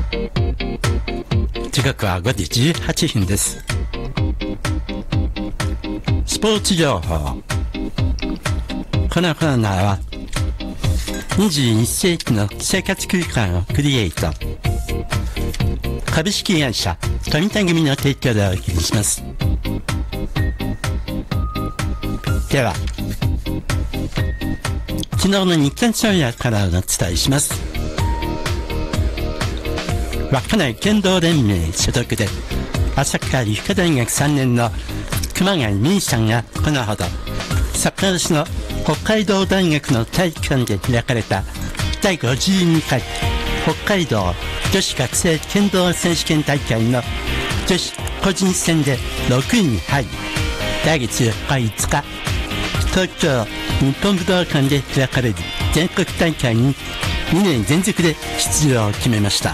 時刻は5時18分です。スポーツ情報。このコーナーは21世紀の生活空間をクリエイト、株式会社富田組の提供でお送りします。では昨日の日刊商夜からお伝えします。稚内剣道連盟所属で旭川理科大学3年の熊谷美衣さんがこのほど札幌市の北海道大学の体育館で開かれた第52回北海道女子学生剣道選手権大会の女子個人戦で6位に入り、来月4日5日東京日本武道館で開かれる全国大会に2年連続で出場を決めました。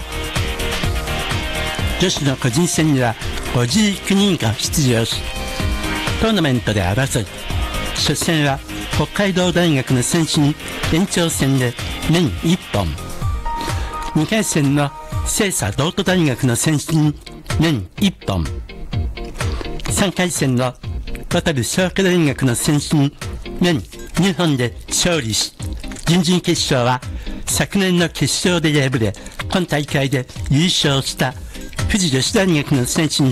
女子の個人戦には59人が出場し、トーナメントで争い、初戦は北海道大学の選手に延長戦で面1本、2回戦の清佐道都大学の選手に面1本、3回戦の小樽商科大学の選手に面2本で勝利し、準々決勝は昨年の決勝で敗れ、今大会で優勝した富士女子大学の選手に